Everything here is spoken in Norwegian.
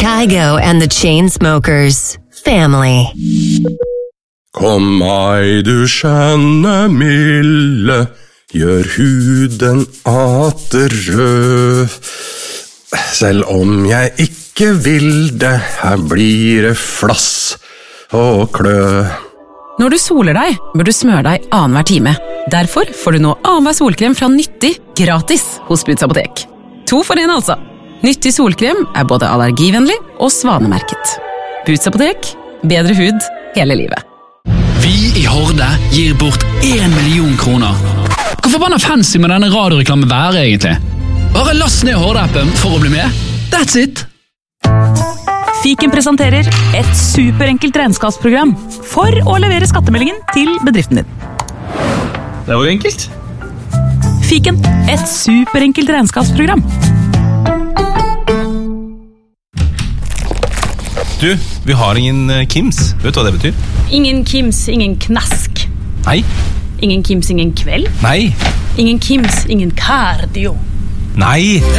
Kygo and the Chainsmokers. Family. Kom ei du skjønne milde, gjør huden atter rød. Selv om jeg ikke vil det, her blir det flass og klø. Når du soler deg, bør du smøre deg annenhver time. Derfor får du nå annenhver solkrem fra Nyttig gratis hos Boots Apotek. 2 for 1 altså. Nyttig solkrem er både allergivennlig og svanemerket. Boots Apotek, bedre hud hele livet. Vi i Horde gir bort 1 million kroner. Hvor forbanna fancy med denne radioreklamen være egentlig? Bare last ned Horde-appen for å bli med. That's it! Fiken presenterer et superenkelt regnskapsprogram for å levere skattemeldingen til bedriften din. Det var jo enkelt. Fiken, et superenkelt regnskapsprogram. Du, vi har ingen Kims. Vet du hva det betyr? Ingen Kims, ingen knask. Nei. Ingen Kims, ingen kveld. Nei. Ingen Kims, ingen cardio. Nei.